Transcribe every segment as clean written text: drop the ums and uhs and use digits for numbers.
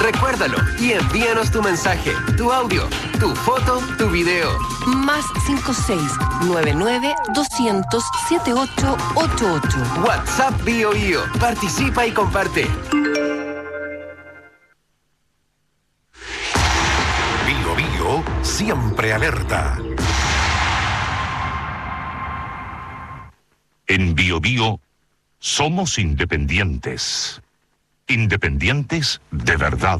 Recuérdalo y envíanos tu mensaje, tu audio, tu foto, tu video. Más 56-99-200-7888. WhatsApp Bio. Participa y comparte. Bio siempre alerta. En Bio somos independientes. Independientes de verdad.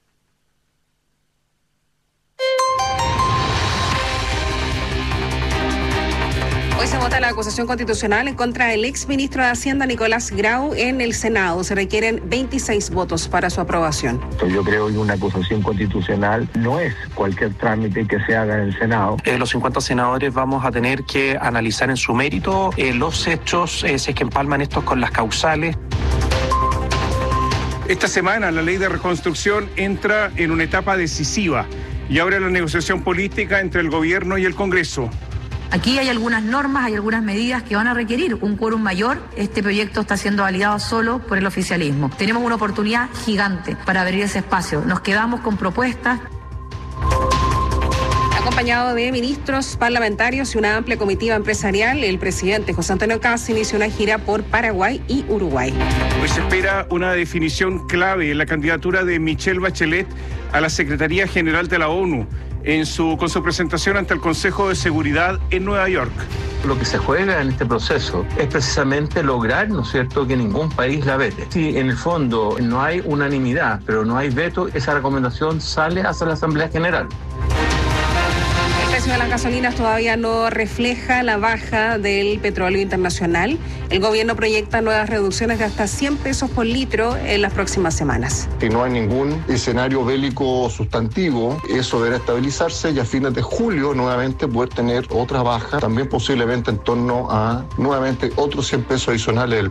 Hoy se vota la acusación constitucional en contra del exministro de Hacienda, Nicolás Grau, en el Senado. Se requieren 26 votos para su aprobación. Yo creo que una acusación constitucional no es cualquier trámite que se haga en el Senado. Los 50 senadores vamos a tener que analizar en su mérito los hechos, si es que empalman estos con las causales. Esta semana la ley de reconstrucción entra en una etapa decisiva y abre la negociación política entre el gobierno y el Congreso. Aquí hay algunas normas, hay algunas medidas que van a requerir un quórum mayor. Este proyecto está siendo validado solo por el oficialismo. Tenemos una oportunidad gigante para abrir ese espacio. Nos quedamos con propuestas. Acompañado de ministros, parlamentarios y una amplia comitiva empresarial, el presidente José Antonio Kast inició una gira por Paraguay y Uruguay. Hoy se espera una definición clave en la candidatura de Michelle Bachelet a la Secretaría General de la ONU con su presentación ante el Consejo de Seguridad en Nueva York. Lo que se juega en este proceso es precisamente lograr, ¿no es cierto?, que ningún país la vete. Si en el fondo no hay unanimidad, pero no hay veto, esa recomendación sale hacia la Asamblea General. El precio de las gasolinas todavía no refleja la baja del petróleo internacional. El gobierno proyecta nuevas reducciones de hasta 100 pesos por litro en las próximas semanas. Si no hay ningún escenario bélico sustantivo, eso deberá estabilizarse y a fines de julio nuevamente poder tener otra baja, también posiblemente en torno a nuevamente otros 100 pesos adicionales.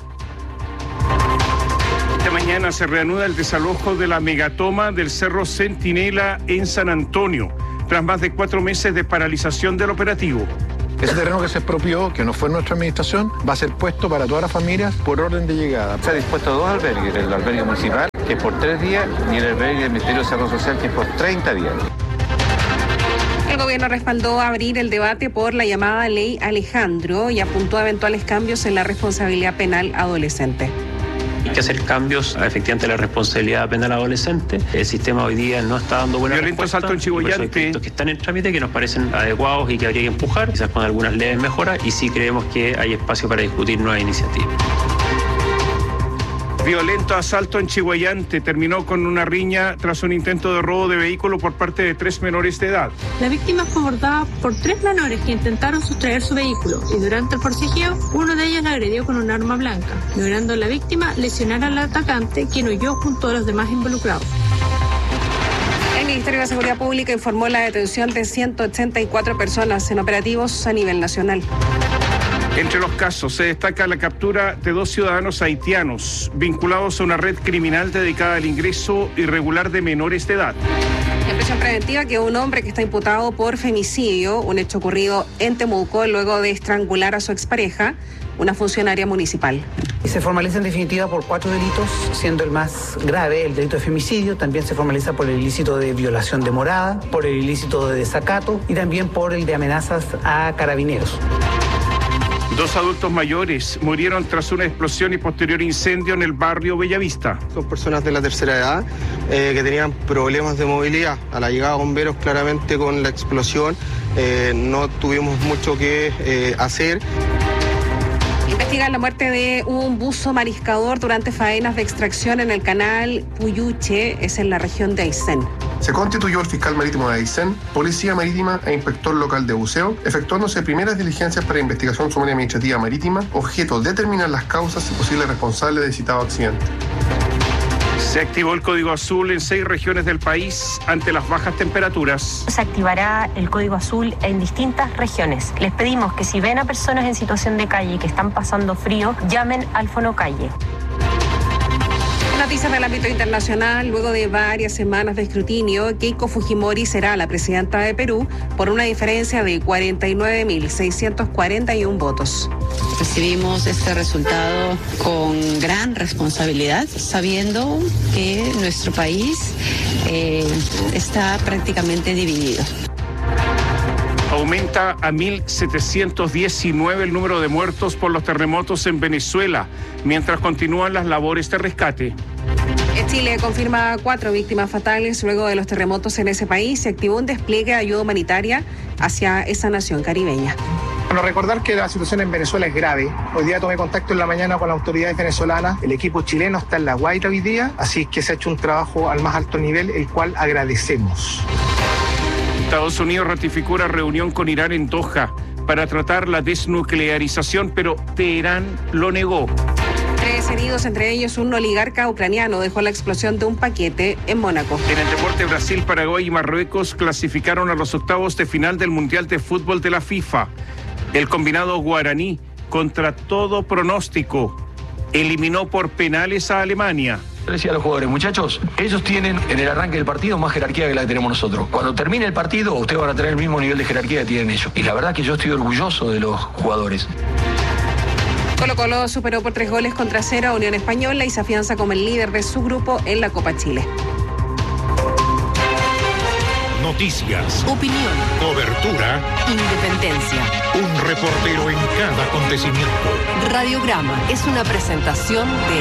Esta mañana se reanuda el desalojo de la megatoma del Cerro Centinela en San Antonio, tras más de 4 meses de paralización del operativo. Ese terreno que se expropió, que no fue nuestra administración, va a ser puesto para todas las familias por orden de llegada. Se ha dispuesto 2 albergues, el albergue municipal, que es por 3 días, y el albergue del Ministerio de Desarrollo Social, que es por 30 días. El gobierno respaldó abrir el debate por la llamada Ley Alejandro y apuntó a eventuales cambios en la responsabilidad penal adolescente. Hay que hacer cambios efectivamente a la responsabilidad penal adolescente. El sistema hoy día no está dando buena respuesta. Violento salto en Chiguayante. Que están en trámite, que nos parecen adecuados y que habría que empujar, quizás con algunas leves mejoras, y sí creemos que hay espacio para discutir nuevas iniciativas. Violento asalto en Chiguayante terminó con una riña tras un intento de robo de vehículo por parte de 3 menores de edad. La víctima fue abordada por 3 menores que intentaron sustraer su vehículo y durante el forcejeo uno de ellos la agredió con un arma blanca, logrando la víctima lesionar al atacante, quien huyó junto a los demás involucrados. El Ministerio de Seguridad Pública informó la detención de 184 personas en operativos a nivel nacional. Entre los casos se destaca la captura de 2 ciudadanos haitianos vinculados a una red criminal dedicada al ingreso irregular de menores de edad. En prisión preventiva quedó un hombre que está imputado por femicidio, un hecho ocurrido en Temuco luego de estrangular a su expareja, una funcionaria municipal. Y se formaliza en definitiva por 4 delitos, siendo el más grave el delito de femicidio. También se formaliza por el ilícito de violación de morada, por el ilícito de desacato y también por el de amenazas a carabineros. 2 adultos mayores murieron tras una explosión y posterior incendio en el barrio Bellavista. Son personas de la tercera edad que tenían problemas de movilidad. A la llegada de bomberos, claramente con la explosión, no tuvimos mucho que hacer. Investigan la muerte de un buzo mariscador durante faenas de extracción en el canal Puyuche, es en la región de Aysén. Se constituyó el fiscal marítimo de Aysén, policía marítima e inspector local de buceo, efectuándose primeras diligencias para investigación sumaria administrativa marítima, objeto de determinar las causas y posibles responsables del citado accidente. Se activó el código azul en 6 regiones del país ante las bajas temperaturas. Se activará el código azul en distintas regiones. Les pedimos que si ven a personas en situación de calle que están pasando frío, llamen al Fonocalle. Una Noticias del ámbito internacional. Luego de varias semanas de escrutinio, Keiko Fujimori será la presidenta de Perú por una diferencia de 49.641 votos. Recibimos este resultado con gran responsabilidad, sabiendo que nuestro país está prácticamente dividido. Aumenta a 1.719 el número de muertos por los terremotos en Venezuela, mientras continúan las labores de rescate. Chile confirma 4 víctimas fatales luego de los terremotos en ese país y activó un despliegue de ayuda humanitaria hacia esa nación caribeña. Bueno, recordar que la situación en Venezuela es grave. Hoy día tomé contacto en la mañana con las autoridades venezolanas. El equipo chileno está en La Guaira hoy día, así que se ha hecho un trabajo al más alto nivel, el cual agradecemos. Estados Unidos ratificó una reunión con Irán en Doha para tratar la desnuclearización, pero Teherán lo negó. 3 heridos, entre ellos un oligarca ucraniano, dejó la explosión de un paquete en Mónaco. En el deporte, Brasil, Paraguay y Marruecos clasificaron a los octavos de final del Mundial de Fútbol de la FIFA. El combinado guaraní, contra todo pronóstico, eliminó por penales a Alemania. Yo decía a los jugadores, muchachos, ellos tienen en el arranque del partido más jerarquía que la que tenemos nosotros. Cuando termine el partido, ustedes van a tener el mismo nivel de jerarquía que tienen ellos. Y la verdad que yo estoy orgulloso de los jugadores. Colo-Colo superó por 3-0 a Unión Española y se afianza como el líder de su grupo en la Copa Chile. Noticias, opinión, cobertura, independencia. Un reportero en cada acontecimiento. Radiograma es una presentación de...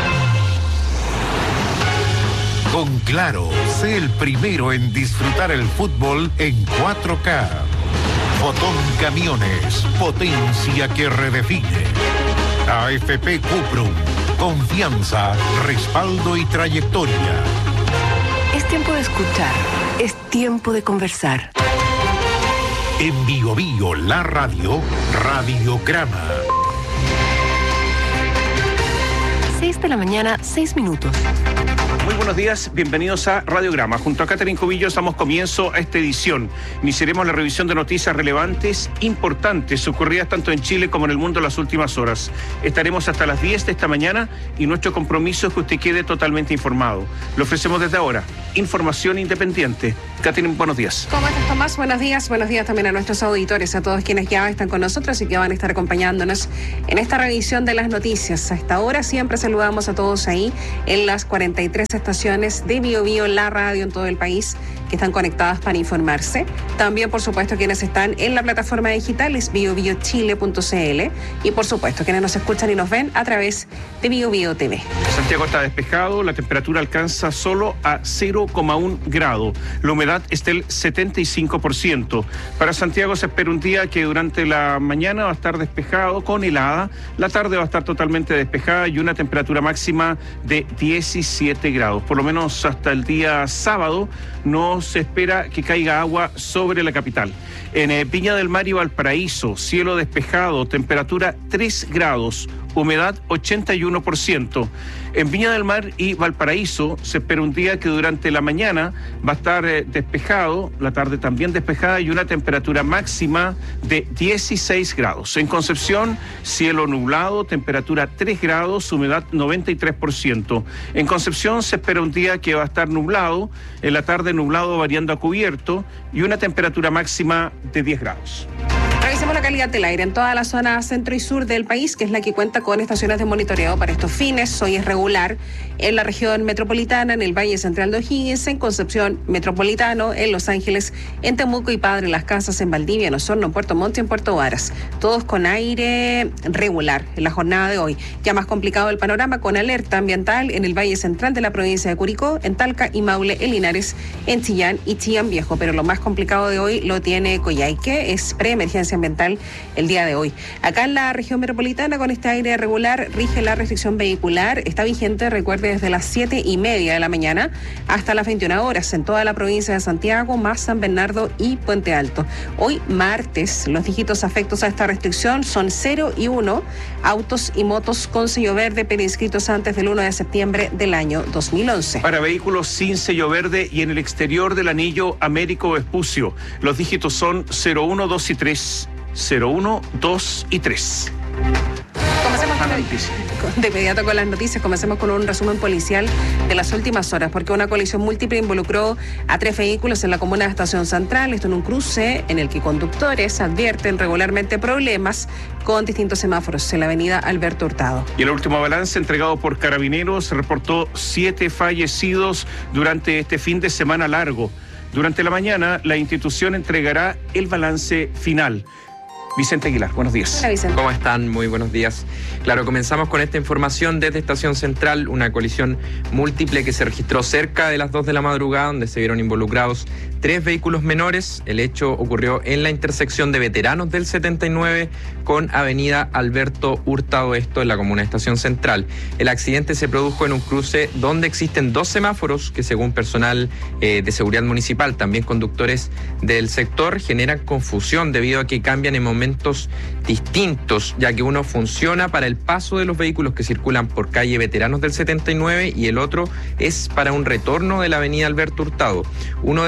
Con Claro, sé el primero en disfrutar el fútbol en 4K. Botón Camiones, potencia que redefine. AFP Cuprum, confianza, respaldo y trayectoria. Es tiempo de escuchar, es tiempo de conversar. En Bio Bio, la radio, Radiograma. 6 de la mañana, 6 minutos. Muy buenos días, bienvenidos a Radiograma. Junto a Catherine Cubillos damos comienzo a esta edición. Iniciaremos la revisión de noticias relevantes, importantes, ocurridas tanto en Chile como en el mundo en las últimas horas. Estaremos hasta las 10 de esta mañana y nuestro compromiso es que usted quede totalmente informado. Le ofrecemos desde ahora información independiente. Catherine, buenos días. ¿Cómo estás, Tomás? Buenos días también a nuestros auditores, a todos quienes ya están con nosotros y que van a estar acompañándonos en esta revisión de las noticias. A esta hora siempre saludamos a todos ahí en las 43 estaciones de Bio Bio, la radio en todo el país, que están conectadas para informarse. También, por supuesto, quienes están en la plataforma digital es biobiochile.cl y, por supuesto, quienes nos escuchan y nos ven a través de Bio Bio TV. Santiago está despejado, la temperatura alcanza solo a 0,1 grado. La humedad está del 75%. Para Santiago se espera un día que durante la mañana va a estar despejado con helada, la tarde va a estar totalmente despejada y una temperatura máxima de 17 grados. Por lo menos hasta el día sábado no se espera que caiga agua sobre la capital. En Viña del Mar y Valparaíso, cielo despejado, temperatura 3 grados, humedad 81%. En Viña del Mar y Valparaíso se espera un día que durante la mañana va a estar despejado, la tarde también despejada y una temperatura máxima de 16 grados. En Concepción, cielo nublado, temperatura 3 grados, humedad 93%. En Concepción se espera un día que va a estar nublado, en la tarde nublado variando a cubierto y una temperatura máxima de 10 grados. Revisemos la calidad del aire en toda la zona centro y sur del país, que es la que cuenta con estaciones de monitoreo para estos fines. Hoy es regular en la región metropolitana, en el Valle Central de O'Higgins, en Concepción Metropolitano, en Los Ángeles, en Temuco y Padre Las Casas, en Valdivia, en Osorno, en Puerto Montt y en Puerto Varas. Todos con aire regular en la jornada de hoy. Ya más complicado el panorama con alerta ambiental en el Valle Central de la provincia de Curicó, en Talca y Maule, en Linares, en Chillán y Chillán Viejo. Pero lo más complicado de hoy lo tiene Coyhaique, es preemergencia ambiental el día de hoy. Acá en la región metropolitana, con este aire regular, rige la restricción vehicular. Está vigente, recuerde, desde las 7:30 de la mañana hasta las 21 horas en toda la provincia de Santiago, más San Bernardo y Puente Alto. Hoy, martes, los dígitos afectos a esta restricción son 0 y 1, autos y motos con sello verde preinscritos antes del 1 de septiembre del año 2011. Para vehículos sin sello verde y en el exterior del anillo Américo Vespucio, los dígitos son 01, 2 y 3. 01, 2 y 3. Comencemos a la noticia. De inmediato con las noticias, comencemos con un resumen policial de las últimas horas, porque una colisión múltiple involucró a 3 vehículos en la comuna de Estación Central, esto en un cruce en el que conductores advierten regularmente problemas con distintos semáforos en la avenida Alberto Hurtado. Y el último balance entregado por Carabineros reportó 7 fallecidos durante este fin de semana largo. Durante la mañana, la institución entregará el balance final. Vicente Aguilar, buenos días. Hola, Vicente. ¿Cómo están? Muy buenos días. Claro, comenzamos con esta información desde Estación Central, una colisión múltiple que se registró cerca de las 2 de la madrugada, donde se vieron involucrados 3 vehículos menores. El hecho ocurrió en la intersección de Veteranos del 79 con avenida Alberto Hurtado, esto en la comuna de Estación Central. El accidente se produjo en un cruce donde existen 2 semáforos que, según personal de seguridad municipal, también conductores del sector, generan confusión debido a que cambian en momentos distintos, ya que uno funciona para el paso de los vehículos que circulan por calle Veteranos del 79 y el otro es para un retorno de la avenida Alberto Hurtado. Uno de